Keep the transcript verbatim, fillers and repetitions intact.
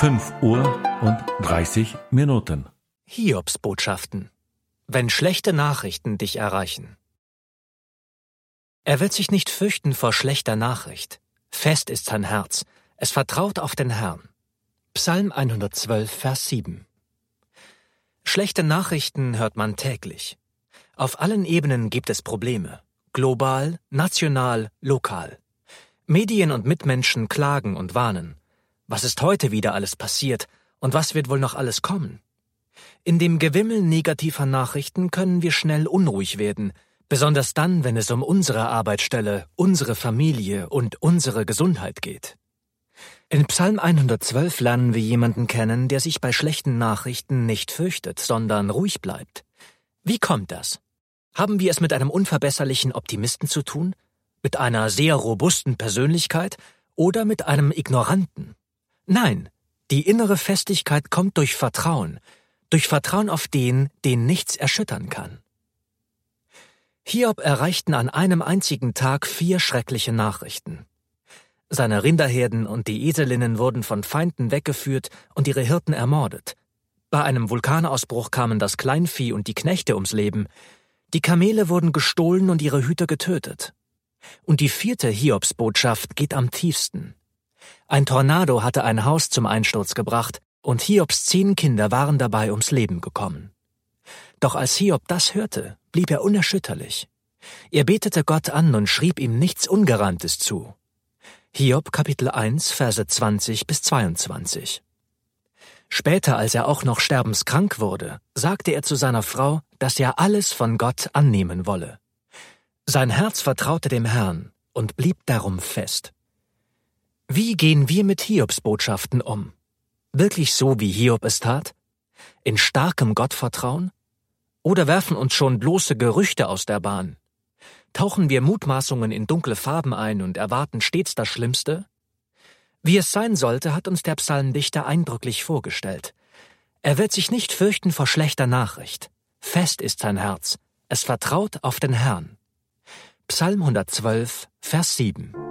fünf Uhr und dreißig Minuten. Hiobsbotschaften. Wenn schlechte Nachrichten dich erreichen. Er wird sich nicht fürchten vor schlechter Nachricht. Fest ist sein Herz. Es vertraut auf den Herrn. Psalm hundertzwölf, Vers sieben. Schlechte Nachrichten hört man täglich. Auf allen Ebenen gibt es Probleme. Global, national, lokal. Medien und Mitmenschen klagen und warnen. Was ist heute wieder alles passiert und was wird wohl noch alles kommen? In dem Gewimmel negativer Nachrichten können wir schnell unruhig werden, besonders dann, wenn es um unsere Arbeitsstelle, unsere Familie und unsere Gesundheit geht. In Psalm hundertzwölf lernen wir jemanden kennen, der sich bei schlechten Nachrichten nicht fürchtet, sondern ruhig bleibt. Wie kommt das? Haben wir es mit einem unverbesserlichen Optimisten zu tun? Mit einer sehr robusten Persönlichkeit oder mit einem Ignoranten? Nein, die innere Festigkeit kommt durch Vertrauen, durch Vertrauen auf den, den nichts erschüttern kann. Hiob erreichten an einem einzigen Tag vier schreckliche Nachrichten. Seine Rinderherden und die Eselinnen wurden von Feinden weggeführt und ihre Hirten ermordet. Bei einem Vulkanausbruch kamen das Kleinvieh und die Knechte ums Leben. Die Kamele wurden gestohlen und ihre Hüter getötet. Und die vierte Hiobsbotschaft geht am tiefsten. Ein Tornado hatte ein Haus zum Einsturz gebracht und Hiobs zehn Kinder waren dabei ums Leben gekommen. Doch als Hiob das hörte, blieb er unerschütterlich. Er betete Gott an und schrieb ihm nichts Ungereimtes zu. Hiob Kapitel eins, Verse zwanzig bis zweiundzwanzig. Später, als er auch noch sterbenskrank wurde, sagte er zu seiner Frau, dass er alles von Gott annehmen wolle. Sein Herz vertraute dem Herrn und blieb darum fest. Wie gehen wir mit Hiobsbotschaften um? Wirklich so, wie Hiob es tat? In starkem Gottvertrauen? Oder werfen uns schon bloße Gerüchte aus der Bahn? Tauchen wir Mutmaßungen in dunkle Farben ein und erwarten stets das Schlimmste? Wie es sein sollte, hat uns der Psalmdichter eindrücklich vorgestellt. Er wird sich nicht fürchten vor schlechter Nachricht. Fest ist sein Herz. Es vertraut auf den Herrn. Psalm hundertzwölf, Vers sieben.